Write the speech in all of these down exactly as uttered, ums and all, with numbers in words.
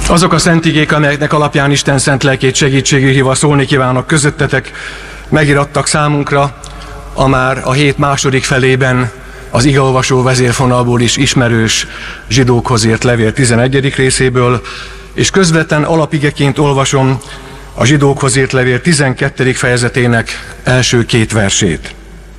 Azok a szent igék, amelyeknek alapján Isten szent lelkét segítségül hívva szólni kívánok közöttetek, megirattak számunkra a már a hét második felében az igeolvasó vezérfonalból is ismerős Zsidókhoz írt levél tizenegyedik részéből, és közvetlen alapigeként olvasom a Zsidókhoz írt levél tizenkettedik fejezetének első két versét.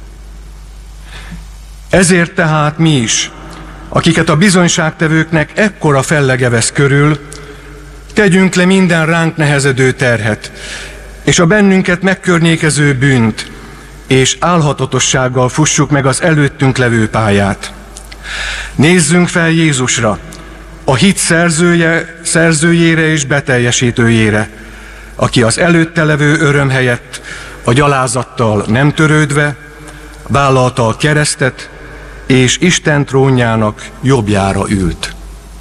Ezért tehát mi is, akiket a bizonyságtevőknek ekkora fellege vesz körül, tegyünk le minden ránk nehezedő terhet, és a bennünket megkörnyékező bűnt, és álhatatossággal fussuk meg az előttünk levő pályát. Nézzünk fel Jézusra, a hit szerzője, szerzőjére és beteljesítőjére, aki az előtte levő öröm helyett a gyalázattal nem törődve vállalta a keresztet, és Isten trónjának jobbjára ült.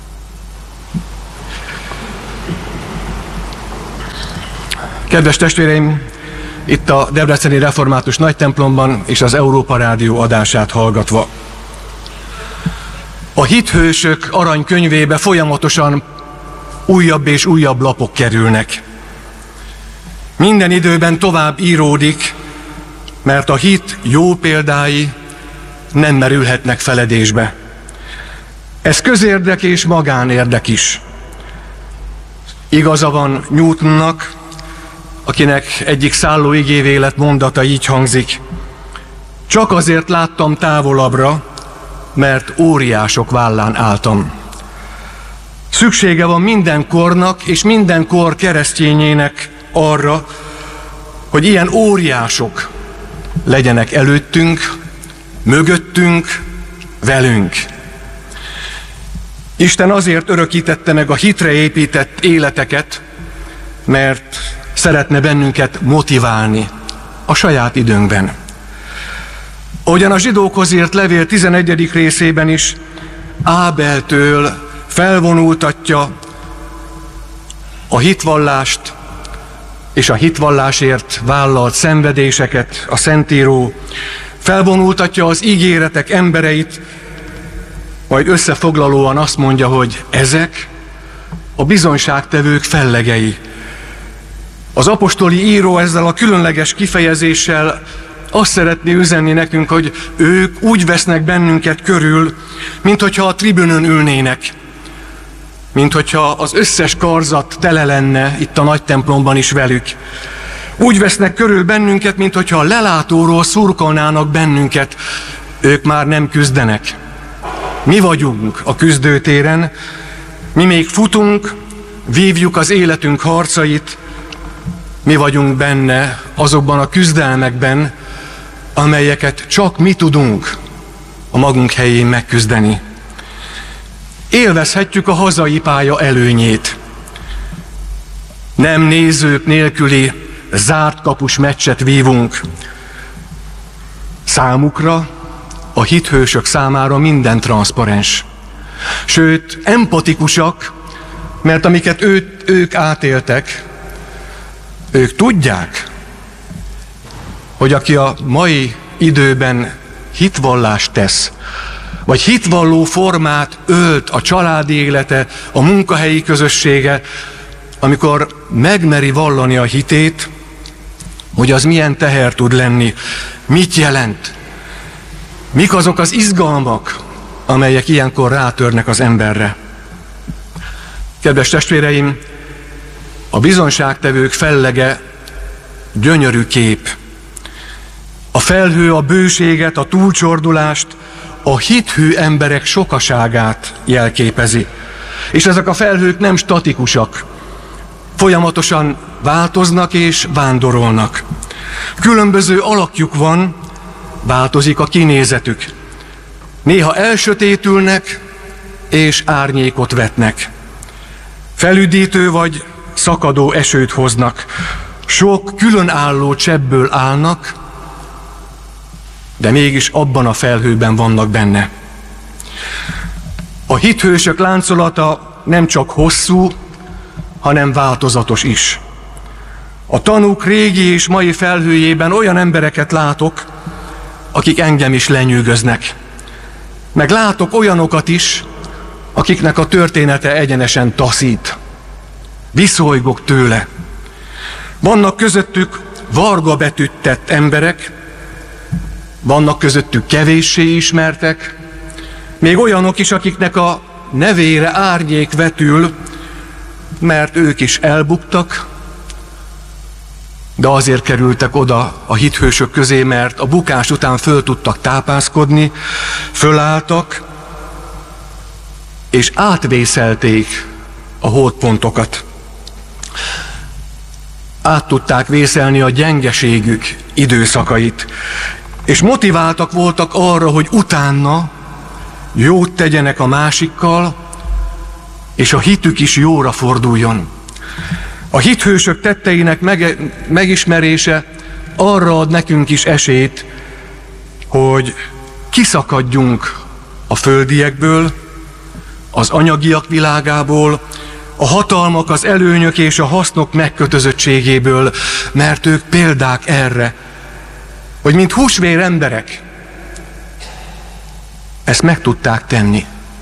Kedves testvéreim, itt a Debreceni Református Nagytemplomban és az Európa Rádió adását hallgatva. A hithősök aranykönyvébe folyamatosan újabb és újabb lapok kerülnek. Minden időben tovább íródik, mert a hit jó példái nem merülhetnek feledésbe. Ez közérdek és magánérdek is. Igaza van Newtonnak, akinek egyik szálló igévélet mondata így hangzik: csak azért láttam távolabbra, mert óriások vállán álltam. Szüksége van minden kornak és minden kor keresztényének arra, hogy ilyen óriások legyenek előttünk, mögöttünk, velünk. Isten azért örökítette meg a hitre épített életeket, mert szeretne bennünket motiválni a saját időnkben. Ahogyan a Zsidókhoz írt levél tizenegyedik részében is Ábeltől felvonultatja a hitvallást és a hitvallásért vállalt szenvedéseket a Szentíró, felvonultatja az ígéretek embereit, majd összefoglalóan azt mondja, hogy ezek a bizonyságtevők fellegei. Az apostoli író ezzel a különleges kifejezéssel azt szeretné üzenni nekünk, hogy ők úgy vesznek bennünket körül, mint hogyha a tribünön ülnének, mint hogyha az összes karzat tele lenne itt a nagy templomban is velük. Úgy vesznek körül bennünket, mint hogyha a lelátóról szurkolnának bennünket. Ők már nem küzdenek. Mi vagyunk a küzdőtéren, mi még futunk, vívjuk az életünk harcait, mi vagyunk benne azokban a küzdelmekben, amelyeket csak mi tudunk a magunk helyén megküzdeni. Élvezhetjük a hazai pálya előnyét. Nem nézők nélküli zárt kapus meccset vívunk. Számukra, a hithősök számára minden transzparens. Sőt, empatikusak, mert amiket ő, ők átéltek, ők tudják, hogy aki a mai időben hitvallást tesz, vagy hitvalló formát ölt a családi élete, a munkahelyi közössége, amikor megmeri vallani a hitét, hogy az milyen teher tud lenni, mit jelent, mik azok az izgalmak, amelyek ilyenkor rátörnek az emberre. Kedves testvéreim, a bizonyságtevők fellege gyönyörű kép. A felhő a bőséget, a túlcsordulást, a hithű emberek sokaságát jelképezi. És ezek a felhők nem statikusak. Folyamatosan változnak és vándorolnak. Különböző alakjuk van, változik a kinézetük. Néha elsötétülnek és árnyékot vetnek. Felüdítő vagy szakadó esőt hoznak. Sok különálló cseppből állnak, de mégis abban a felhőben vannak benne. A hithősök láncolata nem csak hosszú, hanem változatos is. A tanúk régi és mai felhőjében olyan embereket látok, akik engem is lenyűgöznek. Meg látok olyanokat is, akiknek a története egyenesen taszít. viszolygok tőle. Vannak közöttük varga betűt tett emberek, vannak közöttük kevéssé ismertek, még olyanok is, akiknek a nevére árnyék vetül, mert ők is elbuktak, de azért kerültek oda a hithősök közé, mert a bukás után föl tudtak tápászkodni, fölálltak, és átvészelték a holtpontokat. Át tudták vészelni a gyengeségük időszakait, és motiváltak voltak arra, hogy utána jót tegyenek a másikkal, és a hitük is jóra forduljon. A hithősök tetteinek meg, megismerése arra ad nekünk is esélyt, hogy kiszakadjunk a földiekből, az anyagiak világából, a hatalmak, az előnyök és a hasznok megkötözöttségéből, mert ők példák erre, hogy mint húsvér emberek ezt meg tudták tenni.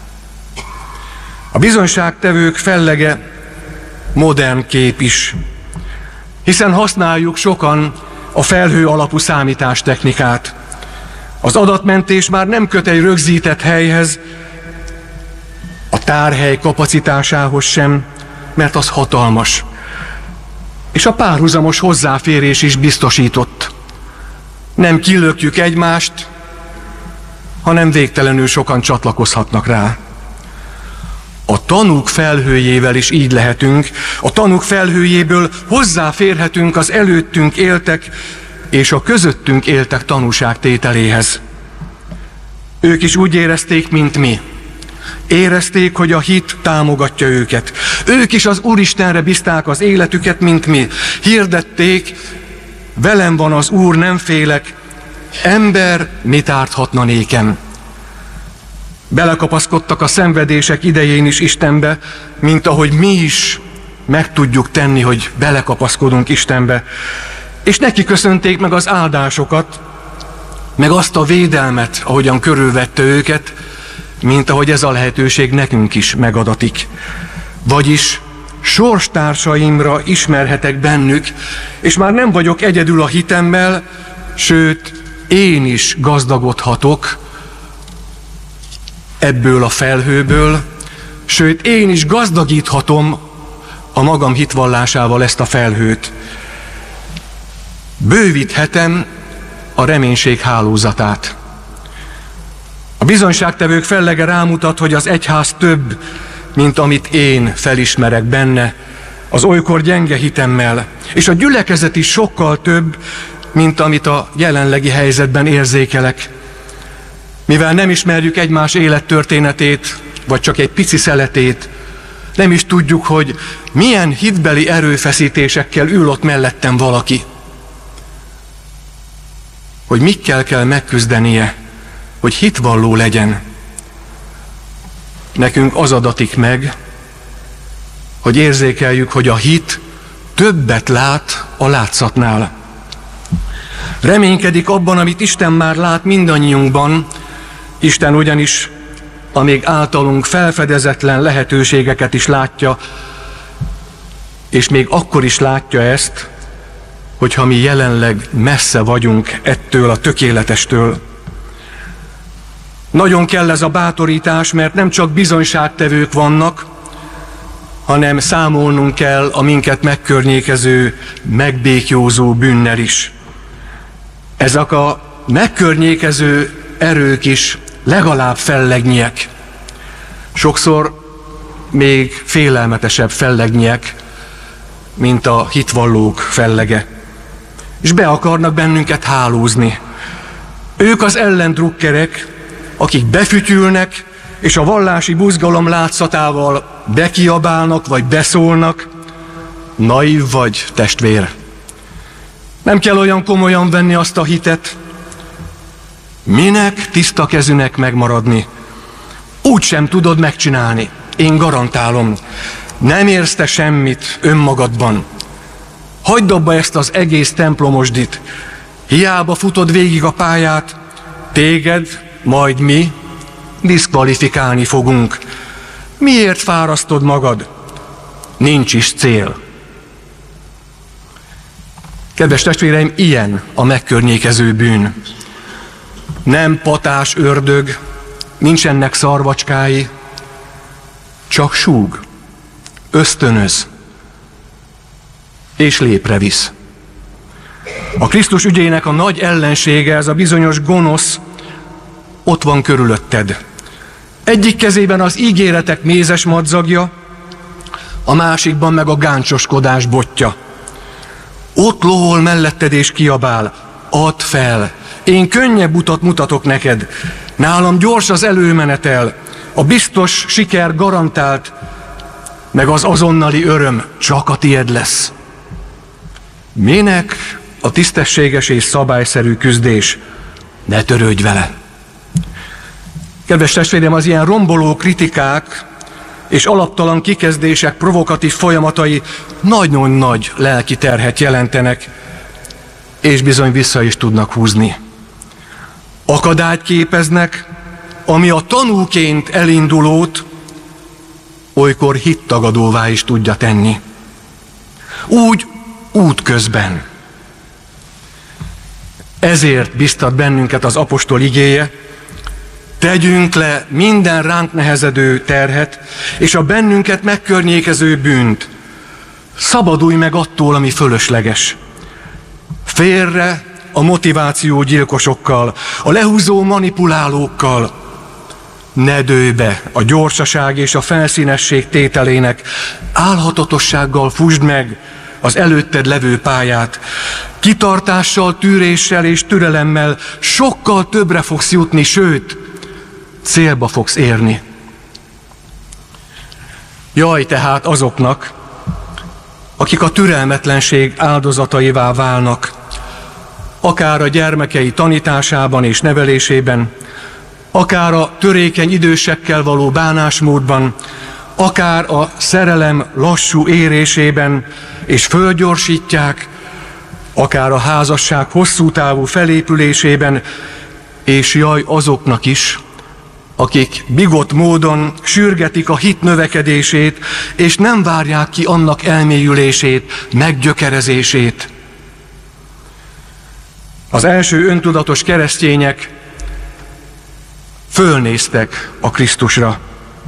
A bizonyságtevők fellege modern kép is, hiszen használjuk sokan a felhő alapú számítástechnikát. Az adatmentés már nem köt egy rögzített helyhez, a tárhely kapacitásához sem, mert az hatalmas. És a párhuzamos hozzáférés is biztosított. Nem kilökjük egymást, hanem végtelenül sokan csatlakozhatnak rá. A tanúk felhőjével is így lehetünk. A tanúk felhőjéből hozzáférhetünk az előttünk éltek és a közöttünk éltek tanúságtételéhez. Ők is úgy érezték, mint mi. Érezték, hogy a hit támogatja őket. Ők is az Úristenre bízták az életüket, mint mi. Hirdették, velem van az Úr, nem félek, ember mit árthatna nékem. Belekapaszkodtak a szenvedések idején is Istenbe, mint ahogy mi is meg tudjuk tenni, hogy belekapaszkodunk Istenbe. És neki köszönték meg az áldásokat, meg azt a védelmet, ahogyan körülvette őket, mint ahogy ez a lehetőség nekünk is megadatik. Vagyis sorstársaimra ismerhetek bennük, és már nem vagyok egyedül a hitemmel, sőt, én is gazdagodhatok ebből a felhőből, sőt, én is gazdagíthatom a magam hitvallásával ezt a felhőt. Bővíthetem a reménység hálózatát. A bizonyságtevők fellege rámutat, hogy az egyház több, mint amit én felismerek benne, az olykor gyenge hitemmel, és a gyülekezet is sokkal több, mint amit a jelenlegi helyzetben érzékelek. Mivel nem ismerjük egymás élettörténetét, vagy csak egy pici szeletét, nem is tudjuk, hogy milyen hitbeli erőfeszítésekkel ül ott mellettem valaki. Hogy mikkel kell megküzdenie, hogy hitvalló legyen. Nekünk az adatik meg, hogy érzékeljük, hogy a hit többet lát a látszatnál. Reménykedik abban, amit Isten már lát mindannyiunkban. Isten ugyanis a még általunk felfedezetlen lehetőségeket is látja, és még akkor is látja ezt, hogyha mi jelenleg messze vagyunk ettől a tökéletestől. Nagyon kell ez a bátorítás, mert nem csak bizonyságtevők vannak, hanem számolnunk kell a minket megkörnyékező, megbékjózó bűnnel is. Ezek a megkörnyékező erők is legalább fellegnyiek. Sokszor még félelmetesebb fellegnyiek, mint a hitvallók fellege. És be akarnak bennünket hálózni. Ők az ellendrukkerek, akik befütyülnek, és a vallási buzgalom látszatával bekiabálnak, vagy beszólnak, naív vagy, testvér. Nem kell olyan komolyan venni azt a hitet. Minek tiszta kezűnek megmaradni? Úgy sem tudod megcsinálni. Én garantálom, nem érsz te semmit önmagadban. Hagyd abba ezt az egész templomosdit. Hiába futod végig a pályát, téged, majd mi diszkvalifikálni fogunk. Miért fárasztod magad? nincs is cél. Kedves testvéreim, ilyen a megkörnyékező bűn. Nem patás ördög, nincsenek szarvacskái, csak súg, ösztönöz és lépre visz. A Krisztus ügyének a nagy ellensége, ez a bizonyos gonosz, ott van körülötted. Egyik kezében az ígéretek mézes madzagja, a másikban meg a gáncsoskodás botja. Ott lovol melletted és kiabál, add fel, én könnyebb utat mutatok neked, nálam gyors az előmenetel, a biztos siker garantált, meg az azonnali öröm csak a tied lesz. Minek a tisztességes és szabályszerű küzdés? Ne törődj vele! Kedves testvérem, az ilyen romboló kritikák és alaptalan kikezdések provokatív folyamatai nagyon nagy lelki terhet jelentenek, és bizony vissza is tudnak húzni. Akadályt képeznek, ami a tanúként elindulót olykor hittagadóvá is tudja tenni. Úgy útközben. Ezért biztat bennünket az apostol igéje, tegyünk le minden ránk nehezedő terhet, és a bennünket megkörnyékező bűnt. Szabadulj meg attól, ami fölösleges. Félre a motiváció gyilkosokkal, a lehúzó manipulálókkal. Ne dőlj be a gyorsaság és a felszínesség tételének, álhatatossággal fusd meg az előtted levő pályát. Kitartással, tűréssel és türelemmel sokkal többre fogsz jutni, sőt, célba fogsz érni. Jaj tehát azoknak, akik a türelmetlenség áldozataivá válnak, akár a gyermekei tanításában és nevelésében, akár a törékeny idősekkel való bánásmódban, akár a szerelem lassú érésében, és fölgyorsítják, akár a házasság hosszú távú felépülésében, és jaj azoknak is, akik bigott módon sürgetik a hit növekedését, és nem várják ki annak elmélyülését, meggyökerezését. Az első öntudatos keresztények fölnéztek a Krisztusra.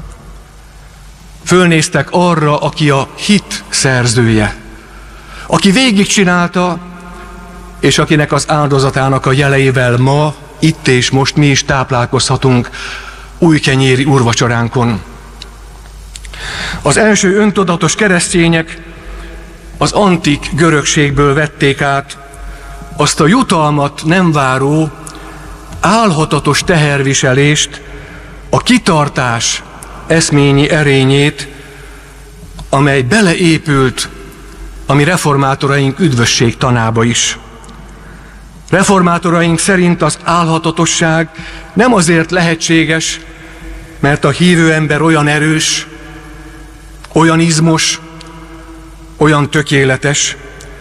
Fölnéztek arra, aki a hit szerzője, aki végigcsinálta, és akinek az áldozatának a jeleivel ma, itt és most mi is táplálkozhatunk újkenyéri úrvacsoránkon. Az első öntudatos keresztények az antik görögségből vették át azt a jutalmat nem váró, álhatatos teherviselést, a kitartás eszményi erényét, amely beleépült a mi reformátoraink üdvösség tanába is. Reformátoraink szerint az álhatatosság nem azért lehetséges, mert a hívő ember olyan erős, olyan izmos, olyan tökéletes,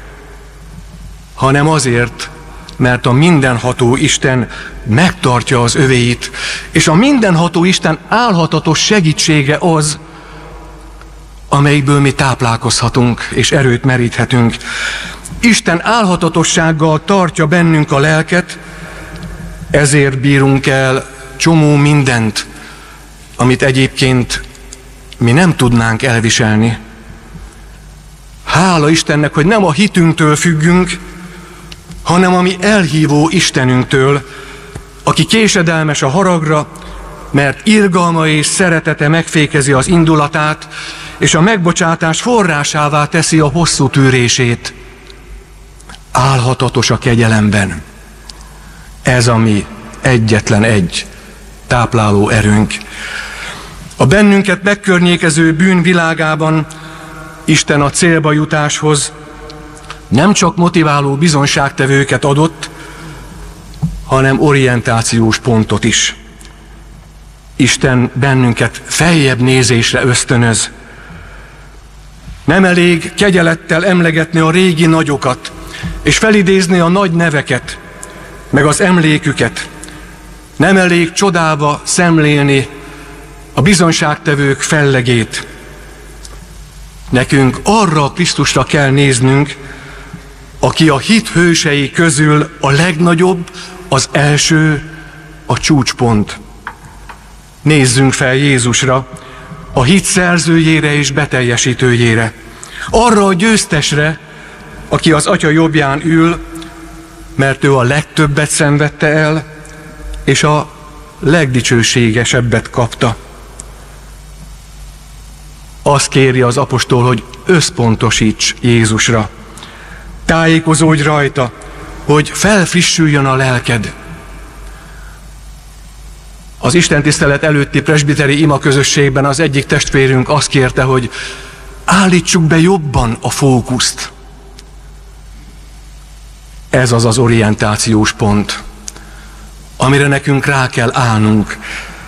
hanem azért, mert a mindenható Isten megtartja az övéit, és a mindenható Isten álhatatos segítsége az, amelyikből mi táplálkozhatunk és erőt meríthetünk. Isten álhatatossággal tartja bennünk a lelket, ezért bírunk el csomó mindent, amit egyébként mi nem tudnánk elviselni. Hála Istennek, hogy nem a hitünktől függünk, hanem a mi elhívó Istenünktől, aki késedelmes a haragra, mert irgalma és szeretete megfékezi az indulatát, és a megbocsátás forrásává teszi a hosszú tűrését. Álhatatos a kegyelemben. Ez a mi egyetlen egy tápláló erőnk. A bennünket megkörnyékező bűn világában Isten a célba jutáshoz nem csak motiváló bizonságtevőket adott, hanem orientációs pontot is. Isten bennünket feljebb nézésre ösztönöz. Nem elég kegyelettel emlegetni a régi nagyokat, és felidézni a nagy neveket, meg az emléküket. Nem elég csodába szemlélni a bizonságtevők fellegét, Nekünk arra a Krisztusra kell néznünk, aki a hit hősei közül a legnagyobb, az első, a csúcspont. Nézzünk fel Jézusra, a hit szerzőjére és beteljesítőjére. Arra a győztesre, aki az Atya jobbján ül, mert ő a legtöbbet szenvedte el, és a legdicsőségesebbet kapta. Azt kéri az apostol, hogy összpontosíts Jézusra. Tájékozódj rajta, hogy felfrissüljön a lelked. Az istentisztelet előtti presbiteri imaközösségben az egyik testvérünk azt kérte, hogy állítsuk be jobban a fókuszt. Ez az az orientációs pont, amire nekünk rá kell állnunk,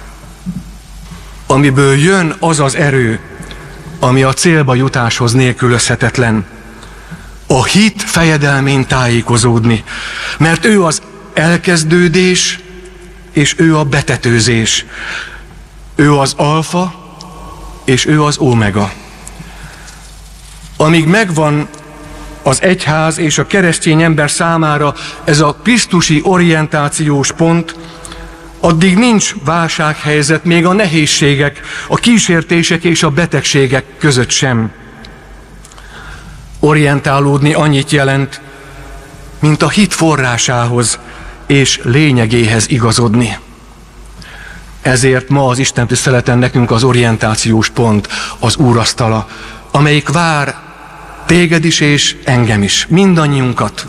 amiből jön az az erő, ami a célba jutáshoz nélkülözhetetlen. A hit fejedelmén tájékozódni, mert ő az elkezdődés, és ő a betetőzés. Ő az alfa, és ő az omega. Amíg megvan az egyház és a keresztény ember számára ez a krisztusi orientációs pont, addig nincs válsághelyzet még a nehézségek, a kísértések és a betegségek között sem. Orientálódni annyit jelent, mint a hit forrásához és lényegéhez igazodni. Ezért ma az Isten tiszteleten nekünk az orientációs pont, az úrasztala, amelyik vár téged is és engem is, mindannyiunkat.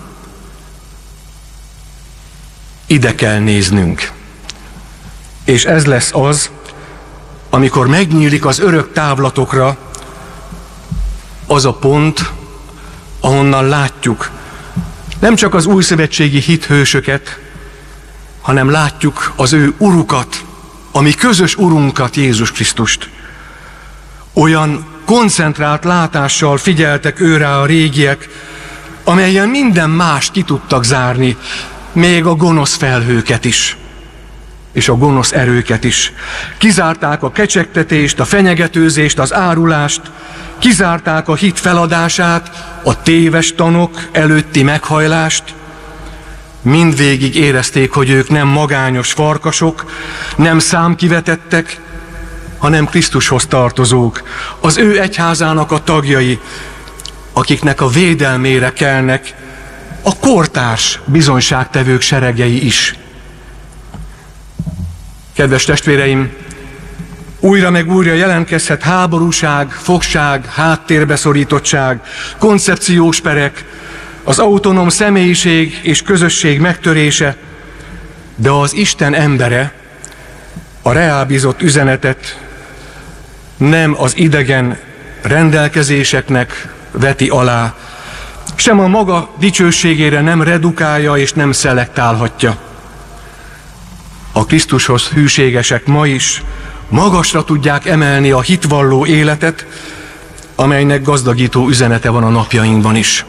Ide kell néznünk. És ez lesz az, amikor megnyílik az örök távlatokra az a pont, ahonnan látjuk nem csak az újszövetségi hithősöket, hanem látjuk az ő urukat, a mi közös urunkat, Jézus Krisztust. Olyan koncentrált látással figyeltek őrá a régiek, amelyen minden más ki tudtak zárni, még a gonosz felhőket is, és a gonosz erőket is. Kizárták a kecsegtetést, a fenyegetőzést, az árulást, kizárták a hit feladását, a téves tanok előtti meghajlást. Mindvégig érezték, hogy ők nem magányos farkasok, nem számkivetettek, hanem Krisztushoz tartozók, az ő egyházának a tagjai, akiknek a védelmére kelnek a kortárs bizonyságtevők seregei is. Kedves testvéreim, újra meg újra jelentkezhet háborúság, fogság, háttérbeszorítottság, koncepciós perek, az autonóm személyiség és közösség megtörése, de az Isten embere a reálbízott üzenetet nem az idegen rendelkezéseknek veti alá, sem a maga dicsőségére nem redukálja és nem szelektálhatja. A Krisztushoz hűségesek ma is magasra tudják emelni a hitvalló életet, amelynek gazdagító üzenete van a napjainkban is.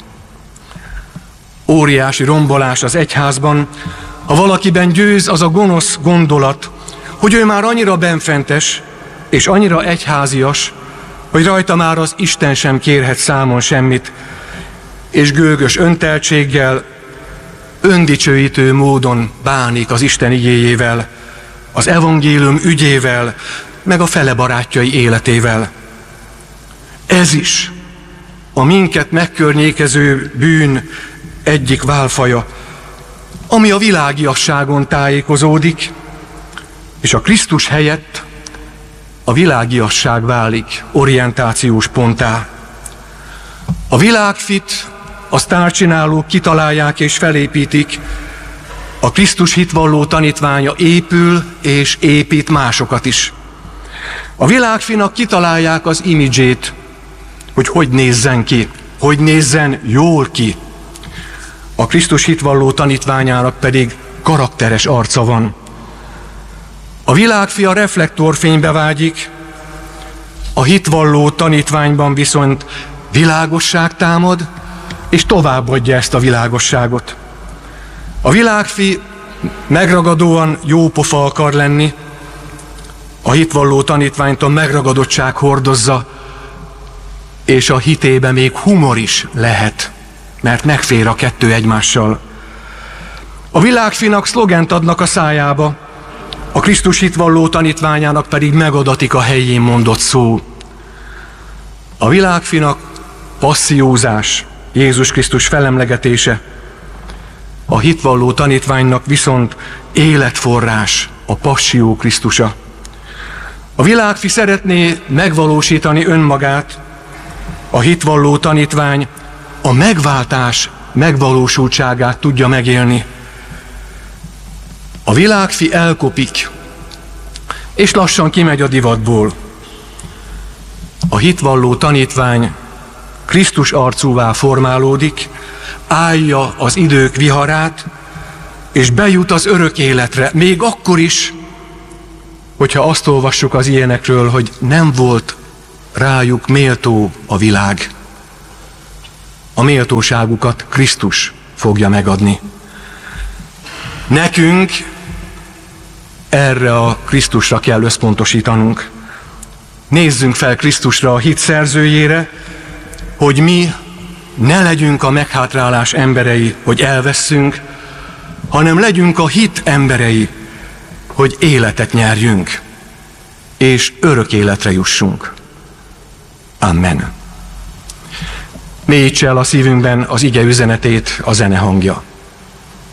Óriási rombolás az egyházban, ha valakiben győz az a gonosz gondolat, hogy ő már annyira benfentes és annyira egyházias, hogy rajta már az Isten sem kérhet számon semmit, és gőgös önteltséggel, öndicsőítő módon bánik az Isten igéjével, az evangélium ügyével, meg a fele barátjai életével. Ez is a minket megkörnyékező bűn egyik válfaja, ami a világiasságon tájékozódik, és a Krisztus helyett a világiasság válik orientációs ponttá. A világfit a sztárcsinálók kitalálják és felépítik, a Krisztus hitvalló tanítványa épül és épít másokat is. A világfinak kitalálják az imidzsét, hogy hogy nézzen ki, hogy nézzen jól ki. A Krisztus hitvalló tanítványának pedig karakteres arca van. A világfia reflektorfénybe vágyik, a hitvalló tanítványban viszont világosság támad, és továbbadja ezt a világosságot. A világfi megragadóan jópofa akar lenni, a hitvalló tanítványt a megragadottság hordozza, és a hitébe még humor is lehet, mert megfér a kettő egymással. A világfinak szlogent adnak a szájába, a Krisztus hitvalló tanítványának pedig megadatik a helyén mondott szó. A világfinak passziózás, Jézus Krisztus felemlegetése, a hitvalló tanítványnak viszont életforrás, a passió Krisztusa. A világfi szeretné megvalósítani önmagát, a hitvalló tanítvány a megváltás megvalósultságát tudja megélni. A világfi elkopik, és lassan kimegy a divatból. A hitvalló tanítvány Krisztus arcúvá formálódik, állja az idők viharát, és bejut az örök életre, még akkor is, hogyha azt olvassuk az ilyenekről, hogy nem volt rájuk méltó a világ. A méltóságukat Krisztus fogja megadni. Nekünk erre a Krisztusra kell összpontosítanunk. Nézzünk fel Krisztusra, a hit szerzőjére, hogy mi ne legyünk a meghátrálás emberei, hogy elvesszünk, hanem legyünk a hit emberei, hogy életet nyerjünk, és örök életre jussunk. Amen. Mélyítse el a szívünkben az ige üzenetét a zene hangja.